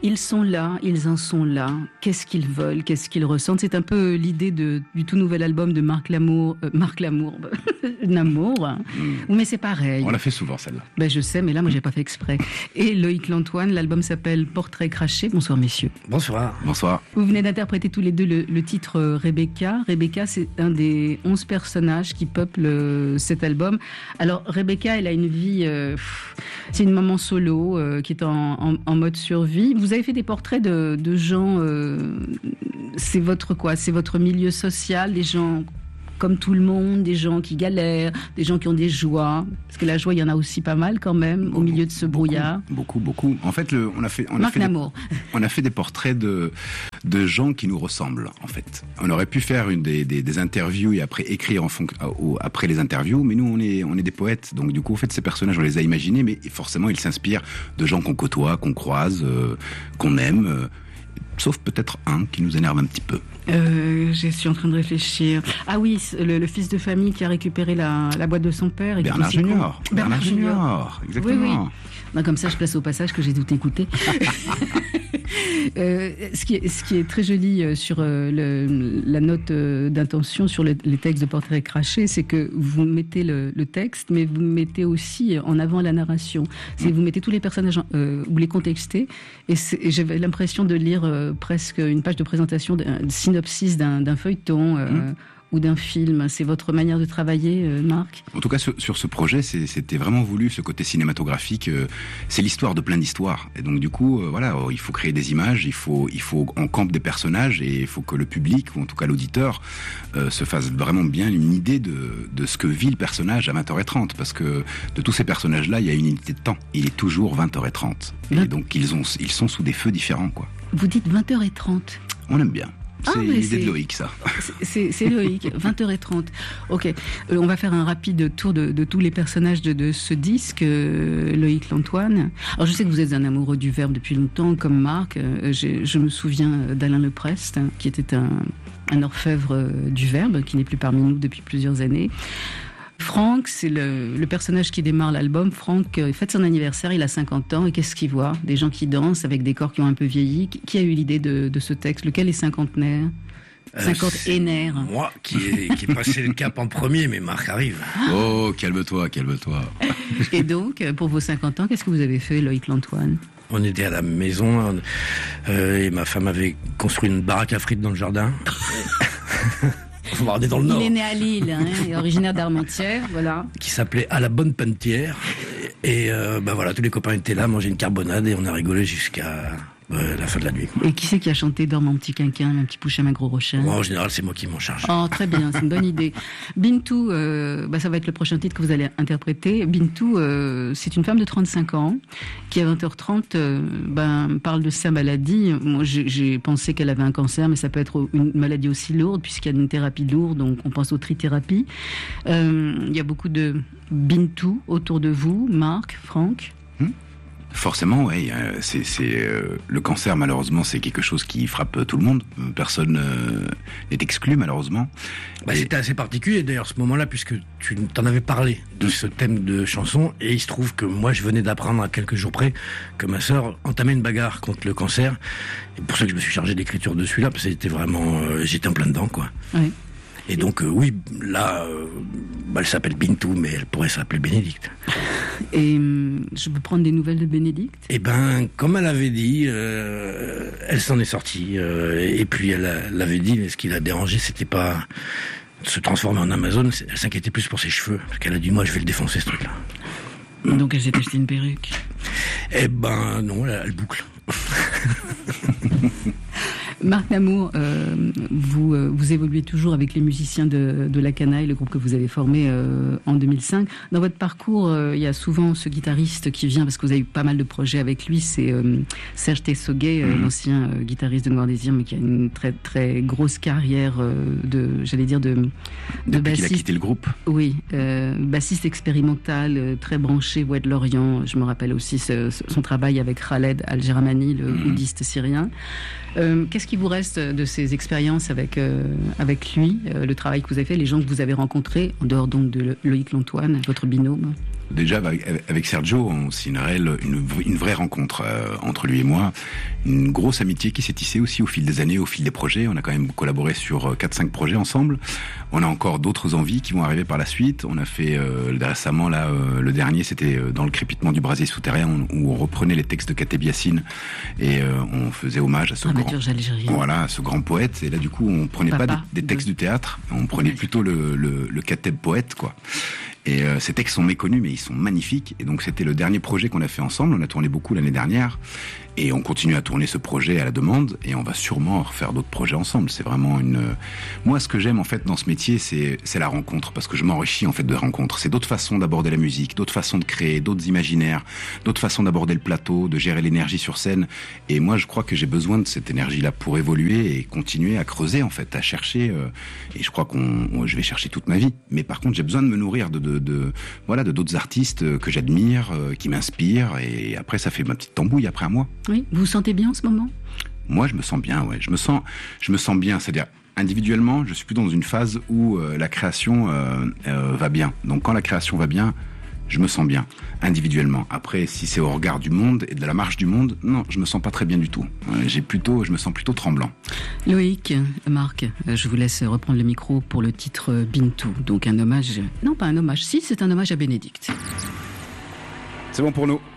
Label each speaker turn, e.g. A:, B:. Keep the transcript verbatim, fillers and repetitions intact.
A: Ils sont là, ils en sont là. Qu'est-ce qu'ils veulent, qu'est-ce qu'ils ressentent? C'est un peu l'idée de, du tout nouvel album de Marc Lamour. Euh, Marc Lamour, Namour. Mm. Mais c'est pareil.
B: On l'a fait souvent, celle-là.
A: Ben, je sais, mais là, moi, j'ai pas fait exprès. Et Loïc Lantoine, l'album s'appelle Portrait craché. Bonsoir, messieurs.
C: Bonsoir.
B: Bonsoir.
A: Vous venez d'interpréter tous les deux le, le titre euh, Rebecca. Rebecca, c'est un des onze personnages qui peuplent euh, cet album. Alors, Rebecca, elle a une vie... Euh, c'est une maman solo euh, qui est en, en, en mode survie. Vous avez fait des portraits de, de gens... Euh, c'est votre quoi? C'est votre milieu social, des gens... comme tout le monde, des gens qui galèrent, des gens qui ont des joies. Parce que la joie, il y en a aussi pas mal quand même, beaucoup, au milieu de ce brouillard.
B: Beaucoup, beaucoup. beaucoup. En fait, le, on a fait, on a
A: Marc
B: fait, des, on a fait des portraits de, de gens qui nous ressemblent, en fait. On aurait pu faire une des, des, des interviews et après écrire en fond, au, après les interviews, mais nous, on est, on est des poètes. Donc, du coup, en fait, ces personnages, on les a imaginés, mais forcément, ils s'inspirent de gens qu'on côtoie, qu'on croise, euh, qu'on aime. Euh, Sauf peut-être un qui nous énerve un petit peu.
A: Euh, je suis en train de réfléchir. Ah oui, le, le fils de famille qui a récupéré la, la boîte de son père. Et
B: Bernard Junior.
A: Bernard, Bernard Junior.
B: Exactement.
A: Oui, oui. Non, comme ça, je place au passage que j'ai tout écouté. euh, ce, qui est, ce qui est très joli sur euh, le, la note euh, d'intention sur le, les textes de Portrait craché, c'est que vous mettez le, le texte, mais vous mettez aussi en avant la narration. C'est vous mettez tous les personnages, euh, vous les contextez, et, et j'avais l'impression de lire euh, presque une page de présentation, de, de synopsis d'un, d'un feuilleton. Euh, mmh. ou d'un film. C'est votre manière de travailler, euh, Marc?
B: En tout cas, sur, sur ce projet, c'est, c'était vraiment voulu, ce côté cinématographique. Euh, c'est l'histoire de plein d'histoires. Et donc, du coup, euh, voilà, il faut créer des images, il faut, il faut, on campe des personnages et il faut que le public, ou en tout cas l'auditeur, euh, se fasse vraiment bien une idée de, de ce que vit le personnage à vingt heures trente. Parce que de tous ces personnages-là, il y a une unité de temps. Il est toujours vingt heures trente. Et vingt... donc, ils ont, ils sont sous des feux différents, quoi.
A: Vous dites vingt heures trente?
B: On aime bien. C'est ah, l'idée c'est, de Loïc, ça.
A: C'est, c'est Loïc, vingt heures trente. Ok, euh, on va faire un rapide tour de, de tous les personnages de, de ce disque, euh, Loïc Lantoine. Alors, je sais que vous êtes un amoureux du verbe depuis longtemps, comme Marc. Euh, je me souviens d'Alain Leprest, hein, qui était un, un orfèvre du verbe, qui n'est plus parmi nous depuis plusieurs années. Franck, c'est le, le personnage qui démarre l'album. Franck euh, fête son anniversaire, il a cinquante ans, et qu'est-ce qu'il voit? Des gens qui dansent avec des corps qui ont un peu vieilli. Qui, qui a eu l'idée de, de ce texte? Lequel est cinquantenaire? Cinquantenaire.
C: Euh, moi qui ai, qui ai passé le cap en premier, mais Marc arrive.
B: Oh, calme-toi, calme-toi.
A: Et donc, pour vos cinquante ans, qu'est-ce que vous avez fait, Loïc Lantoine?
C: On était à la maison euh, et ma femme avait construit une baraque à frites dans le jardin. On est dans le Nord.
A: Il est né à Lille, hein, et originaire d'Armentières, voilà.
C: Qui s'appelait À la bonne pentière. Et euh, bah voilà, tous les copains étaient là, manger une carbonade et on a rigolé jusqu'à euh, la fin de la nuit.
A: Et qui c'est qui a chanté Dans mon petit quinquin, un petit pouchem, un gros rocher?
C: Moi, en général, c'est moi qui m'en charge.
A: Oh, très bien, c'est une bonne idée. Bintou, euh, bah, ça va être le prochain titre que vous allez interpréter. Bintou, euh, c'est une femme de trente-cinq ans qui, à vingt heures trente, euh, ben, parle de sa maladie. Moi, j'ai, j'ai pensé qu'elle avait un cancer, mais ça peut être une maladie aussi lourde, puisqu'il y a une thérapie lourde, donc on pense aux trithérapies. Euh, il y a beaucoup de Bintou autour de vous, Marc, Franck.
B: Hmm. Forcément, oui. Euh, c'est, c'est euh, le cancer, malheureusement, c'est quelque chose qui frappe tout le monde. Personne euh, n'est exclu, malheureusement.
C: Bah, et... C'était assez particulier, d'ailleurs, ce moment-là, puisque tu t'en avais parlé de ce thème de chanson, et il se trouve que moi, je venais d'apprendre à quelques jours près que ma sœur entamait une bagarre contre le cancer. Et pour ça que je me suis chargé d'écriture de celui-là, parce que c'était vraiment, euh, j'étais en plein dedans, quoi.
A: Oui.
C: Et donc, euh, oui, là, euh, bah, elle s'appelle Bintou, mais elle pourrait s'appeler Bénédicte.
A: Et euh, je peux prendre des nouvelles de Bénédicte?
C: Eh ben, comme elle avait dit, euh, elle s'en est sortie. Euh, et puis, elle, a, elle avait dit, ce qui l'a dérangé, c'était pas de se transformer en Amazon, elle s'inquiétait plus pour ses cheveux. Parce qu'elle a dit, moi, je vais le défoncer, ce truc-là.
A: Donc, elle s'est acheté une perruque?
C: Eh ben, non, elle, elle boucle.
A: Marc Namour, euh, vous, euh, vous évoluez toujours avec les musiciens de, de La Canaille, le groupe que vous avez formé euh, en deux mille cinq. Dans votre parcours, euh, il y a souvent ce guitariste qui vient, parce que vous avez eu pas mal de projets avec lui, c'est euh, Serge Tessoguet, euh, mmh. l'ancien euh, guitariste de Noir Désir, mais qui a une très très grosse carrière euh, de, j'allais dire, de, de
B: Depuis
A: bassiste.
B: qu'il a quitté le groupe.
A: Oui, euh, bassiste expérimental, euh, très branché, Voix de l'Orient. Je me rappelle aussi ce, ce, son travail avec Khaled Al-Jeramani, le mmh. oudiste syrien. Euh, qu'est-ce qui qui vous reste de ces expériences avec, euh, avec lui, euh, le travail que vous avez fait, les gens que vous avez rencontrés, en dehors donc de Loïc Lantoine, votre binôme?
B: Déjà, avec Sergio, c'est une, réelle, une, une vraie rencontre euh, entre lui et moi. Une grosse amitié qui s'est tissée aussi au fil des années, au fil des projets. On a quand même collaboré sur quatre cinq projets ensemble. On a encore d'autres envies qui vont arriver par la suite. On a fait euh, récemment, là, euh, le dernier, c'était dans le crépitement du brasier souterrain, où on reprenait les textes de Kateb Yassine et euh, on faisait hommage à ce, grand, voilà, à ce grand poète. Et là, du coup, on prenait Papa pas des, des textes de... du théâtre, on prenait ouais. plutôt le, le, le Kateb poète, quoi. Et euh, ces textes sont méconnus, mais ils sont magnifiques. Et donc, c'était le dernier projet qu'on a fait ensemble. On a tourné beaucoup l'année dernière. Et on continue à tourner ce projet à la demande. Et on va sûrement refaire d'autres projets ensemble. C'est vraiment une... Moi, ce que j'aime, en fait, dans ce métier, c'est, c'est la rencontre. Parce que je m'enrichis, en fait, de rencontres. C'est d'autres façons d'aborder la musique, d'autres façons de créer, d'autres imaginaires, d'autres façons d'aborder le plateau, de gérer l'énergie sur scène. Et moi, je crois que j'ai besoin de cette énergie-là pour évoluer et continuer à creuser, en fait, à chercher. Euh, et je crois qu'on, je vais chercher toute ma vie. Mais par contre, j'ai besoin de me nourrir de, de, de voilà, de d'autres artistes que j'admire, euh, qui m'inspirent. Et après, ça fait ma petite tambouille après à moi.
A: Oui, vous vous sentez bien en ce moment?
B: Moi, je me sens bien, ouais. Je me sens, je me sens bien. C'est-à-dire, individuellement, je suis plus dans une phase où euh, la création euh, euh, va bien. Donc, quand la création va bien, je me sens bien, individuellement. Après, si c'est au regard du monde et de la marche du monde, non, je me sens pas très bien du tout. J'ai plutôt, je me sens plutôt tremblant.
A: Loïc, Marc, je vous laisse reprendre le micro pour le titre Bintou. Donc un hommage, non pas un hommage, si c'est un hommage à Bénédicte.
B: C'est bon pour nous.